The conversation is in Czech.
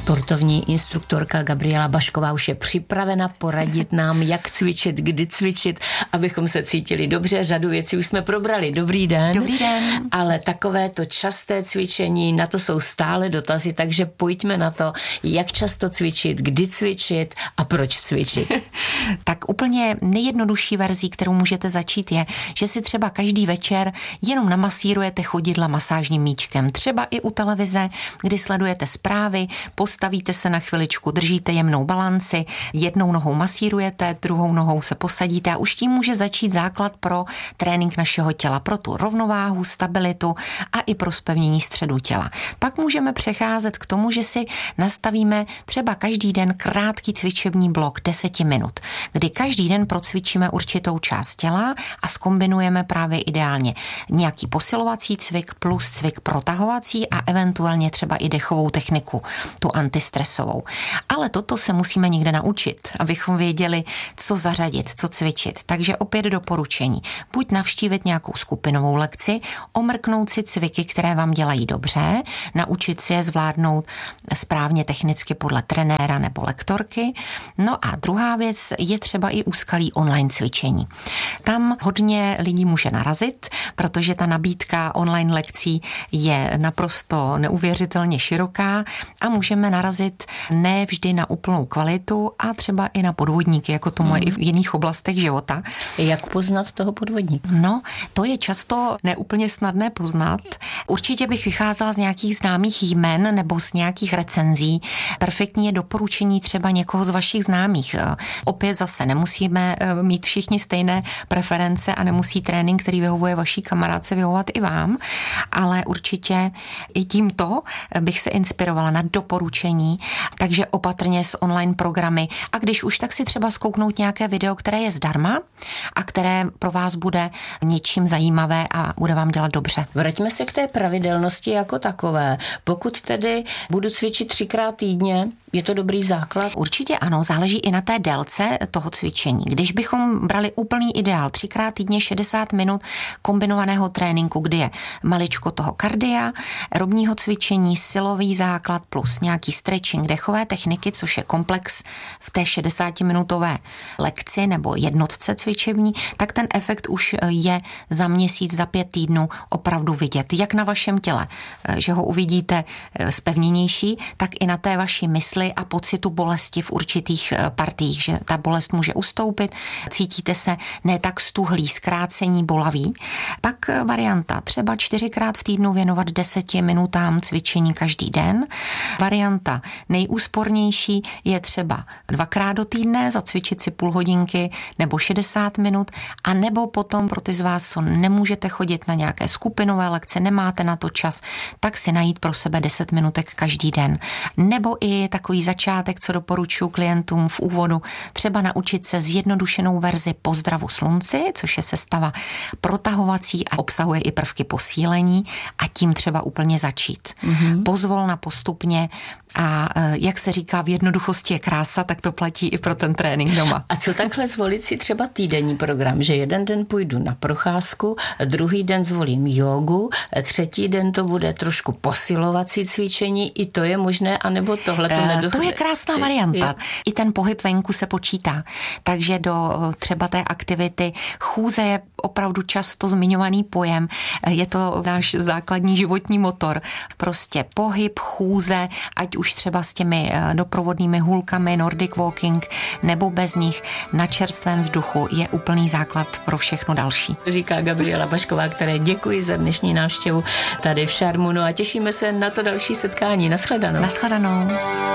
Sportovní instruktorka Gabriela Bašková už je připravena poradit nám, jak cvičit, kdy cvičit, abychom se cítili dobře. Řadu věcí už jsme probrali. Dobrý den. Dobrý den. Ale takové to časté cvičení, na to jsou stále dotazy, takže pojďme na to, jak často cvičit, kdy cvičit a proč cvičit. Tak úplně nejjednodušší verzí, kterou můžete začít, je, že si třeba každý večer jenom namasírujete chodidla masážním míčkem. Třeba i u televize, kdy sledujete zprávy, postavíte se na chviličku, držíte jemnou balanci, jednou nohou masírujete, druhou nohou se posadíte a už tím může začít základ pro trénink našeho těla, pro tu rovnováhu, stabilitu a i pro zpevnění středu těla. Pak můžeme přecházet k tomu, že si nastavíme třeba každý den krátký cvičební blok 10 minut, kdy každý den procvičíme určitou část těla a zkombinujeme právě ideálně nějaký posilovací cvik plus cvik protahovací a eventuálně třeba i dechovou techniku, tu antistresovou. Ale toto se musíme někde naučit, abychom věděli, co zařadit, co cvičit. Takže opět doporučení. Buď navštívit nějakou skupinovou lekci, omrknout si cviky, které vám dělají dobře, naučit si je zvládnout správně technicky podle trenéra nebo lektorky. No a druhá věc je třeba i úskalí online cvičení. Tam hodně lidí může narazit, protože ta nabídka online lekcí je naprosto neuvěřitelně široká a můžeme narazit ne vždy na úplnou kvalitu a třeba i na podvodníky, jako to má i v jiných oblastech života. Jak poznat toho podvodníka? No, to je často neúplně snadné poznat. Určitě bych vycházela z nějakých známých jmen nebo z nějakých recenzí. Perfektní je doporučení třeba někoho z vašich známých. Opět zase nemusíme mít všichni stejné preference a nemusí trénink, který vyhovuje vaší kamarádce, vyhovovat i vám, ale určitě i tímto bych se inspirovala na doporučení, takže opatrně s online programy a když už, tak si třeba zkouknout nějaké video, které je zdarma a které pro vás bude něčím zajímavé a bude vám dělat dobře. Vraťme se k té pravidelnosti jako takové. Pokud tedy budu cvičit 3krát týdně, je to dobrý základ? Určitě ano, záleží i na té délce toho cvičení. Když bychom brali úplný ideál, 3krát týdně 60 minut kombinovaného tréninku, kdy je maličko toho kardia, robního cvičení, silový základ plus nějaký stretching, dechové techniky, což je komplex v té 60-minutové lekci nebo jednotce cvičební, tak ten efekt už je za měsíc, za 5 týdnů opravdu vidět. Jak na vašem těle, že ho uvidíte zpevněnější, tak i na té vaší mysli a pocitu bolesti v určitých partiích, že ta bolest může ustoupit, cítíte se ne tak stuhlý, zkrácení, bolavý. Pak varianta třeba 4krát v týdnu věnovat 10 minutám cvičení každý den. Varianta nejúspornější je třeba 2krát do týdne, zacvičit si půl hodinky nebo 60 minut, a nebo potom pro ty z vás, co nemůžete chodit na nějaké skupinové lekce, nemáte na to čas, tak si najít pro sebe 10 minutek každý den. Nebo i takový začátek, co doporučuji klientům v úvodu, třeba naučit se zjednodušenou verzi Pozdravu slunci, což je sestava protahovací a obsahuje i prvky posílení a tím třeba úplně začít. Pozvolna, postupně a jak se říká, v jednoduchosti je krása, tak to platí i pro ten trénink doma. A co takhle zvolit si třeba týdenní program, že jeden den půjdu na procházku, druhý den zvolím jógu, třetí den to bude trošku posilovací cvičení, i to je možné, anebo tohle to nedochne? To je krásná varianta. I ten pohyb venku se počítá, takže do třeba té aktivity chůze je opravdu často zmiňovaný pojem, je to náš základní životní motor. Prostě pohyb, chůze, ať už třeba s těmi doprovodnými hůlkami, Nordic walking, nebo bez nich, na čerstvém vzduchu je úplný základ pro všechno další. Říká Gabriela Bašková, které děkuji za dnešní návštěvu tady v Šarmu, no a těšíme se na to další setkání. Naschledanou. Naschledanou.